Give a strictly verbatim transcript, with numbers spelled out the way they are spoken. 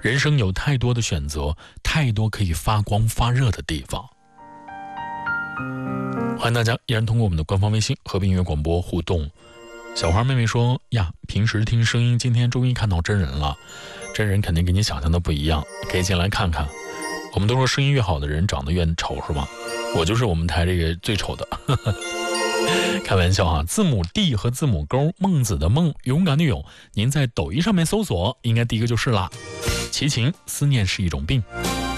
人生有太多的选择，太多可以发光发热的地方。欢迎大家依然通过我们的官方微信和平音乐广播互动。小花妹妹说呀，平时听声音，今天终于看到真人了，真人肯定跟你想象的不一样，可以进来看看。我们都说声音越好的人长得越丑是吧？我就是我们台这个最丑的开玩笑啊。字母 D 和字母勾，孟子的孟，勇敢的勇，您在抖音上面搜索应该第一个就是啦。齐秦，思念是一种病。